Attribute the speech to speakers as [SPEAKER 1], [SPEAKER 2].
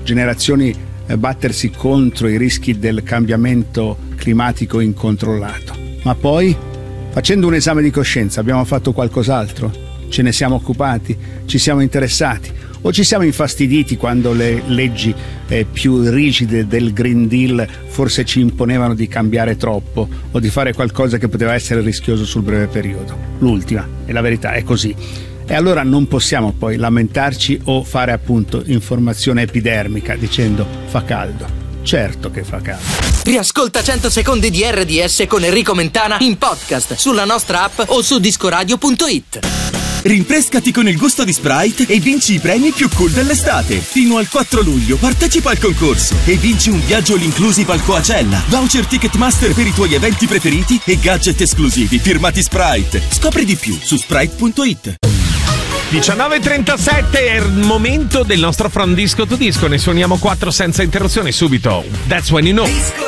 [SPEAKER 1] generazioni battersi contro i rischi del cambiamento climatico incontrollato. Ma poi, facendo un esame di coscienza, abbiamo fatto qualcos'altro? Ce ne siamo occupati? Ci siamo interessati? O ci siamo infastiditi quando le leggi più rigide del Green Deal forse ci imponevano di cambiare troppo o di fare qualcosa che poteva essere rischioso sul breve periodo? L'ultima, e la verità è così. E allora non possiamo poi lamentarci o fare appunto informazione epidermica dicendo fa caldo. Certo che fa caldo.
[SPEAKER 2] Riascolta 100 secondi di RDS con Enrico Mentana in podcast sulla nostra app o su discoradio.it.
[SPEAKER 3] Rinfrescati con il gusto di Sprite e vinci i premi più cool dell'estate. Fino al 4 luglio partecipa al concorso e vinci un viaggio all inclusive al Coachella, voucher Ticketmaster per i tuoi eventi preferiti e gadget esclusivi firmati Sprite. Scopri di più su sprite.it.
[SPEAKER 4] 19:37 è il momento del nostro From Disco to Disco. Ne suoniamo 4 senza interruzione subito. That's when you know.